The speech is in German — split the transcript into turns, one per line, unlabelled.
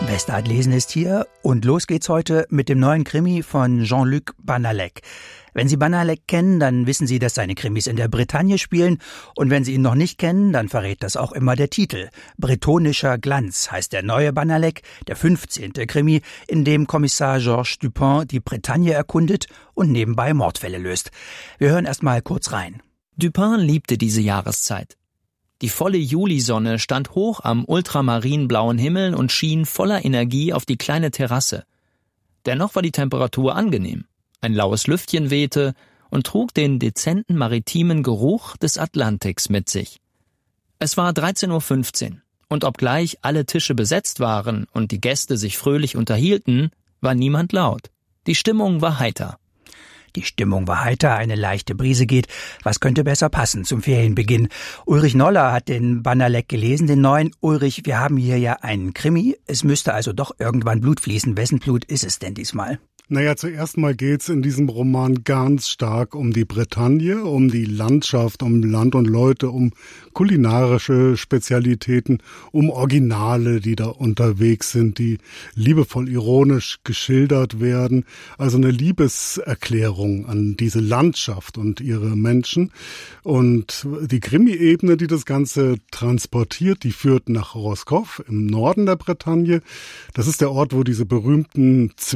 Westart lesen ist hier und los geht's heute mit dem neuen Krimi von Jean-Luc Banalek. Wenn Sie Banalek kennen, dann wissen Sie, dass seine Krimis in der Bretagne spielen, und wenn Sie ihn noch nicht kennen, dann verrät das auch immer der Titel. Bretonischer Glanz heißt der neue Banalek, der 15. Krimi, in dem Kommissar Georges Dupin die Bretagne erkundet und nebenbei Mordfälle löst. Wir hören erst mal kurz rein.
Dupin liebte diese Jahreszeit. Die volle Julisonne stand hoch am ultramarinblauen Himmel und schien voller Energie auf die kleine Terrasse. Dennoch war die Temperatur angenehm. Ein laues Lüftchen wehte und trug den dezenten maritimen Geruch des Atlantiks mit sich. Es war 13:15 Uhr und obgleich alle Tische besetzt waren und die Gäste sich fröhlich unterhielten, war niemand laut. Die Stimmung war heiter.
Die Stimmung war heiter, eine leichte Brise geht. Was könnte besser passen zum Ferienbeginn? Ulrich Noller hat den Banalek gelesen, den neuen. Ulrich, wir haben hier ja einen Krimi. Es müsste also doch irgendwann Blut fließen. Wessen Blut ist es denn diesmal?
Naja, zuerst mal geht's in diesem Roman ganz stark um die Bretagne, um die Landschaft, um Land und Leute, um kulinarische Spezialitäten, um Originale, die da unterwegs sind, die liebevoll ironisch geschildert werden. Also eine Liebeserklärung an diese Landschaft und ihre Menschen. Und die Krimi-Ebene, die das Ganze transportiert, die führt nach Roscoff im Norden der Bretagne. Das ist der Ort, wo diese berühmten